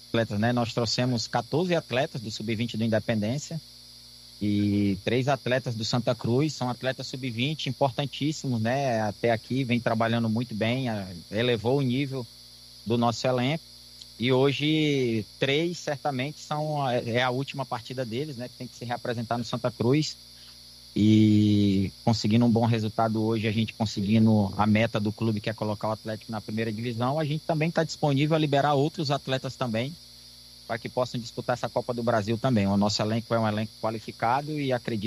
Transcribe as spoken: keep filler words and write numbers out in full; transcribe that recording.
atletas, né? Nós trouxemos quatorze atletas do sub vinte do Independência e três atletas do Santa Cruz. São atletas sub vinte importantíssimos, né? Até aqui vem trabalhando muito bem, elevou o nível do nosso elenco. E hoje, três certamente são é a última partida deles, né? Que tem que se reapresentar no Santa Cruz. E conseguindo um bom resultado hoje, a gente conseguindo a meta do clube, que é colocar o Atlético na primeira divisão, a gente também está disponível a liberar outros atletas também, para que possam disputar essa Copa do Brasil também. O nosso elenco é um elenco qualificado e acredito